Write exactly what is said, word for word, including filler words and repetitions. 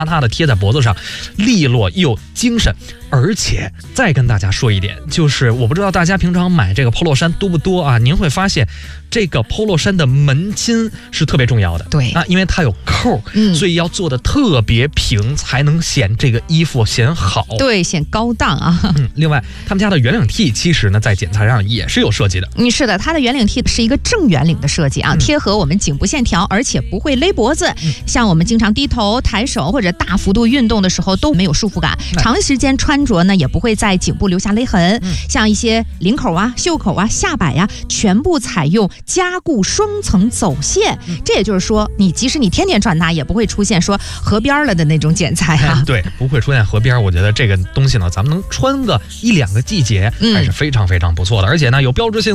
塌的贴在脖子上，利落又精神。而且再跟大家说一点，就是我不知道大家平常买这个 polo 衫多不多啊？您会发现这个 polo 衫的门襟是特别重要的， 对啊，因为它有扣，嗯，所以要做的特别平，才能显这个衣服显好， 对，显高档啊。 嗯，另外他们家的圆领 T 其实呢在剪裁上也是有设计的。 嗯，是的，它的圆领 T 是一个正圆领的设计啊，嗯、贴合我们颈部线条，而且不会勒脖子。嗯、像我们经常低头、抬手或者大幅度运动的时候都没有束缚感，嗯、长时间穿着呢也不会在颈部留下勒痕。嗯、像一些领口啊、袖口啊、下摆呀、啊，全部采用加固双层走线。嗯、这也就是说，你即使你天天穿它，也不会出现说合边了的那种剪裁啊。 对，不会出现合边。我觉得这个东西呢，咱们能穿个一两个季节，还是非常非常不错的，嗯、而且呢有标志性。